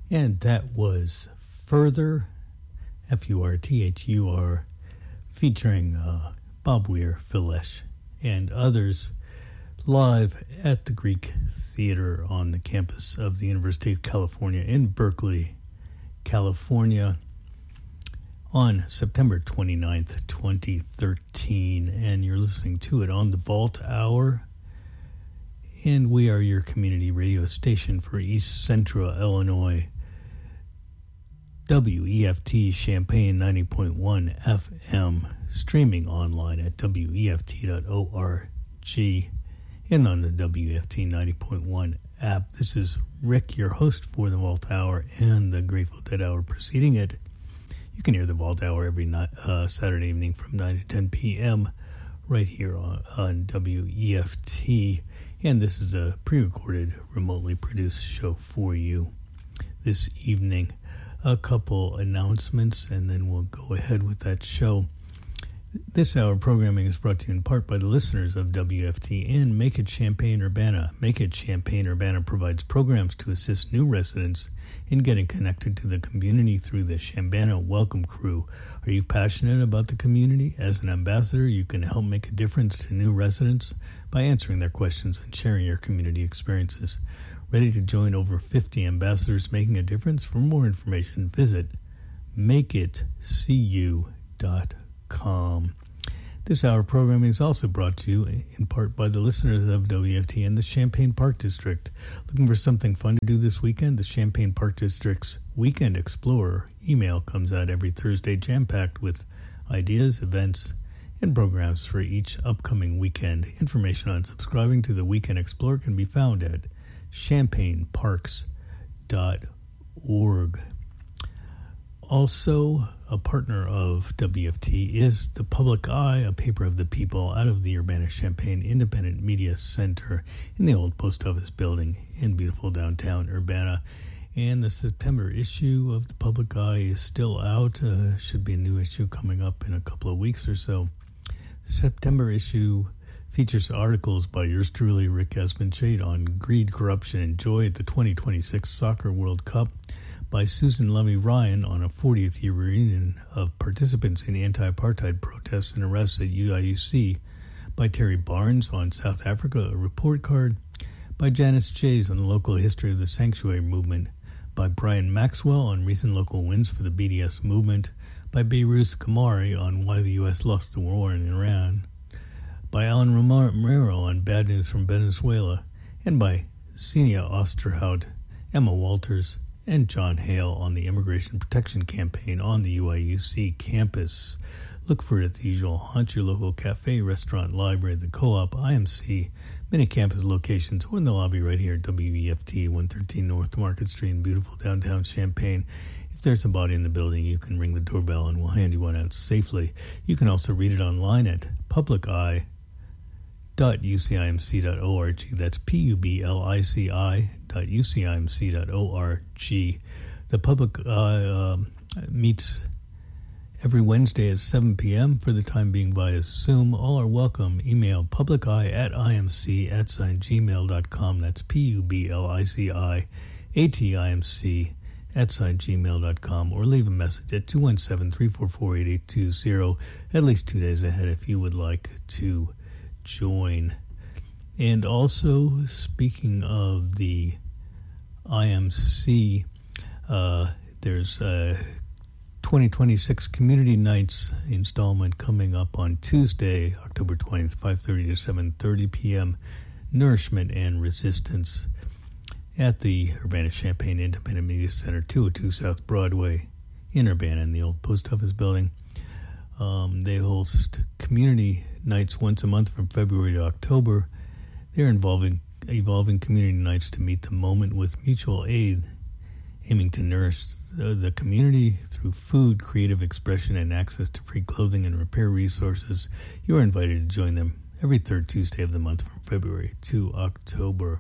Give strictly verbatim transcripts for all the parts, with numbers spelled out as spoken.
And that was Further, F U R T H U R, featuring uh, Bob Weir, Phil Lesh, and others, live at the Greek Theater on the campus of the University of California in Berkeley, California, on September twenty-ninth, twenty thirteen. And you're listening to it on the Vault Hour. And we are your community radio station for East Central Illinois. W E F T Champaign ninety point one F M, streaming online at W E F T dot org and on the W E F T ninety point one app. This is Rick, your host for the Vault Hour and the Grateful Dead Hour preceding it. You can hear the Vault Hour every night, uh, Saturday evening from nine to ten p.m. right here on, on W E F T. And this is a pre-recorded, remotely produced show for you this evening. A couple announcements, and then we'll go ahead with that show. This hour programming is brought to you in part by the listeners of W F T and Make It Champaign-Urbana. Make It Champaign-Urbana provides programs to assist new residents in getting connected to the community through the Chambana Welcome Crew. Are you passionate about the community? As an ambassador, you can help make a difference to new residents by answering their questions and sharing your community experiences. Ready to join over fifty ambassadors making a difference? For more information, visit make it c u dot com. This hour programming is also brought to you in part by the listeners of W F T and the Champaign Park District. Looking for something fun to do this weekend? The Champaign Park District's Weekend Explorer email comes out every Thursday, jam-packed with ideas, events, and programs for each upcoming weekend. Information on subscribing to the Weekend Explorer can be found at champaign parks dot org. Also, a partner of W F T is The Public Eye, a paper of the people out of the Urbana-Champaign Independent Media Center in the old post office building in beautiful downtown Urbana. And the September issue of The Public Eye is still out. Uh, should be a new issue coming up in a couple of weeks or so. The September issue features articles by yours truly, Rick Espenshade, on greed, corruption, and joy at the twenty twenty-six Soccer World Cup, by Susan Levy Ryan on a fortieth year reunion of participants in anti-apartheid protests and arrests at U I U C, by Terry Barnes on South Africa, a report card, by Janice Jays on the local history of the sanctuary movement, by Brian Maxwell on recent local wins for the B D S movement, by Beirut Kamari on why the U S lost the war in Iran, by Alan Romero on bad news from Venezuela, and by Xenia Osterhout, Emma Walters, and John Hale on the Immigration Protection Campaign on the U I U C campus. Look for it at the usual haunt, your local cafe, restaurant, library, the co-op, I M C, many campus locations, or in the lobby right here at W E F T, one thirteen North Market Street in beautiful downtown Champaign. If there's a body in the building, you can ring the doorbell and we'll hand you one out safely. You can also read it online at public eye dot u c i m c dot org. That's P U B L I C I dot u c i m c dot org. The Public Eye uh, meets every Wednesday at seven p.m. for the time being via Zoom. All are welcome. Email publiceye at imc at gmail dot com. That's P U B L I C I A T I M C at gmail dot com, or leave a message at two one seven, three four four, eight eight two zero at least two days ahead if you would like to join. And also, speaking of the I M C, uh, there's a twenty twenty-six Community Nights installment coming up on Tuesday, October twentieth, five thirty to seven thirty p.m. Nourishment and Resistance at the Urbana-Champaign Independent Media Center, two oh two South Broadway in Urbana in the old post office building. Um, they host community nights once a month from February to October. They're involving evolving community nights to meet the moment with mutual aid, aiming to nourish the, the community through food, creative expression, and access to free clothing and repair resources. You are invited to join them every third Tuesday of the month from February to October.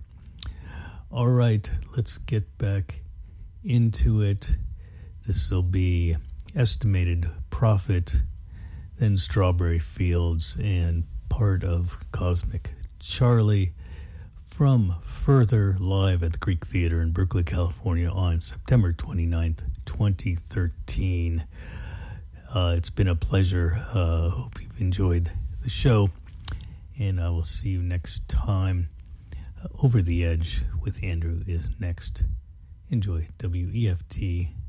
All right, let's get back into it. This will be Estimated Prophet, then Strawberry Fields, and part of Cosmic Charlie from Further, live at the Greek Theater in Berkeley, California on September twenty-ninth, twenty thirteen. Uh, it's been a pleasure. Uh, hope you've enjoyed the show, and I will see you next time. Uh, Over the Edge with Andrew is next. Enjoy W E F T